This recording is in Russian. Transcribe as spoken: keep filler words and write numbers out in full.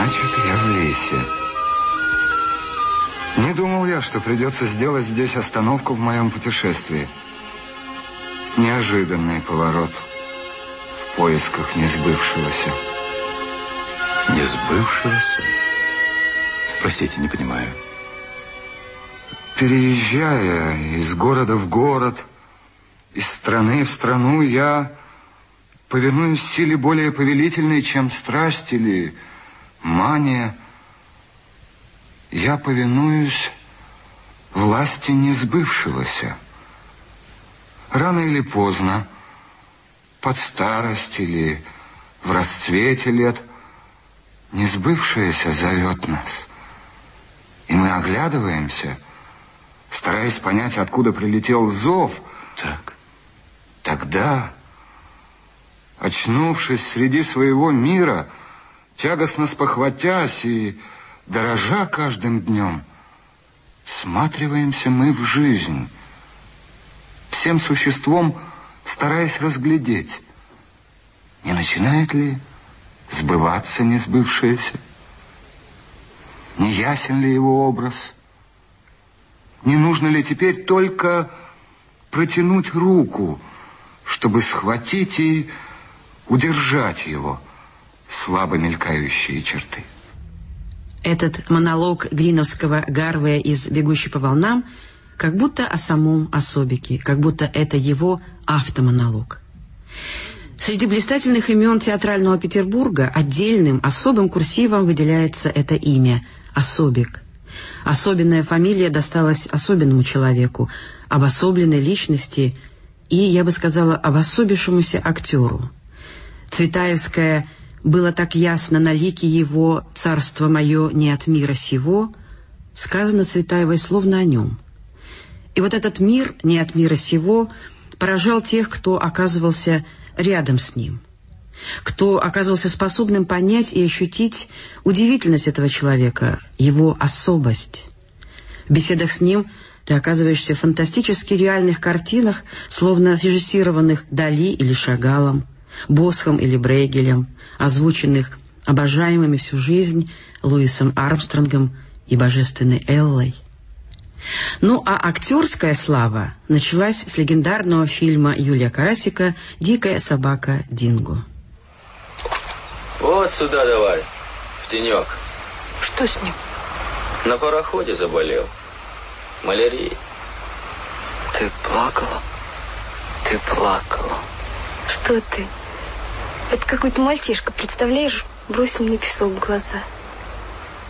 Значит, я в лесе. Не думал я, что придется сделать здесь остановку в моем путешествии. Неожиданный поворот в поисках несбывшегося. Несбывшегося? Простите, не понимаю. Переезжая из города в город, из страны в страну, я повинуюсь силе более повелительной, чем страсть или мания. Я повинуюсь власти несбывшегося. Рано или поздно, под старость или в расцвете лет, несбывшееся зовет нас. И мы оглядываемся, стараясь понять, откуда прилетел зов. Так. Тогда, очнувшись среди своего мира, тягостно спохватясь и дорожа каждым днем, всматриваемся мы в жизнь, всем существом стараясь разглядеть, не начинает ли сбываться несбывшееся, не ясен ли его образ, не нужно ли теперь только протянуть руку, чтобы схватить и удержать его слабо мелькающие черты. Этот монолог гриновского Гарвея из «Бегущей по волнам» как будто о самом Особике, как будто это его автомонолог. Среди блистательных имен театрального Петербурга отдельным, особым курсивом выделяется это имя – Особик. Особенная фамилия досталась особенному человеку, обособленной личности и, я бы сказала, обособившемуся актеру. Цветаевская «Было так ясно на лике его, царство мое не от мира сего», сказано Цветаевой словно о нем. И вот этот мир не от мира сего поражал тех, кто оказывался рядом с ним, кто оказывался способным понять и ощутить удивительность этого человека, его особость. В беседах с ним ты оказываешься в фантастически реальных картинах, словно режиссированных Дали или Шагалом, Босхом или Брейгелем, озвученных обожаемыми всю жизнь Луисом Армстронгом и божественной Эллой. Ну а актерская слава началась с легендарного фильма Юлия Карасика «Дикая собака Динго». Вот сюда давай, в тенек. Что с ним? На пароходе заболел. Малярией. Ты плакала? Ты плакала. Что ты? Это какой-то мальчишка, представляешь, бросил мне песок в глаза.